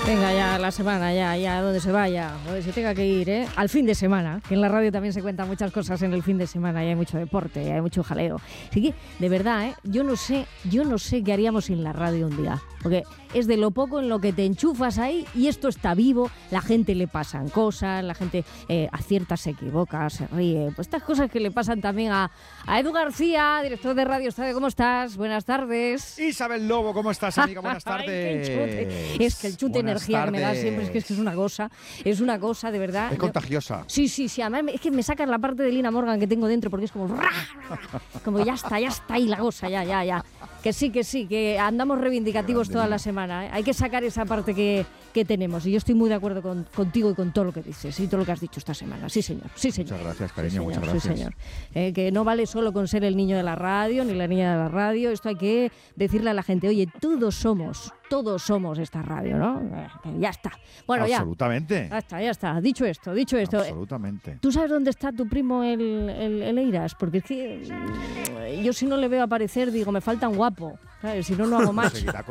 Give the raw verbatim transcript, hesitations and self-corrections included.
Venga, ya la semana, ya, ya, donde se vaya, donde se tenga que ir, ¿eh? Al fin de semana, que en la radio también se cuentan muchas cosas en el fin de semana, y hay mucho deporte, y hay mucho jaleo. Así que, de verdad, ¿eh? Yo no sé, yo no sé qué haríamos sin la radio un día, porque es de lo poco en lo que te enchufas ahí y esto está vivo, la gente le pasan cosas, la gente eh, acierta, se equivoca, se ríe, pues estas cosas que le pasan también a, a Edu García, director de Radio Estadio. ¿Cómo estás? Buenas tardes. Isabel Lobo, ¿cómo estás, amiga? Buenas tardes. Ay, qué chute. Es que el chute Buenas energía tardes. que me da siempre es que, es que es una cosa, es una cosa de verdad. Es contagiosa. Sí, sí, sí, además es que me sacas la parte de Lina Morgan que tengo dentro porque es como como ya está, ya está ahí la cosa, ya, ya, ya. Que sí, que sí, que andamos reivindicativos Grande, toda Lina. la semana, ¿eh? Hay que sacar esa parte que, que tenemos y yo estoy muy de acuerdo con, contigo y con todo lo que dices y todo lo que has dicho esta semana. Sí, señor, sí, señor. Muchas gracias, cariño, Sí, señor, muchas gracias. Sí, señor. Eh, que no vale solo con ser el niño de la radio ni la niña de la radio, esto hay que decirle a la gente, oye, todos somos, todos somos esta radio, ¿no? Eh, que ya está. Bueno, ya. Absolutamente. Ya está, ya está. Dicho esto, dicho esto. Absolutamente. ¿Tú sabes dónde está tu primo el, el, el Eiras? Porque es que mm, yo si no le veo aparecer digo, me falta un guapo, ¿sabes? Si no, no hago más. Seguirá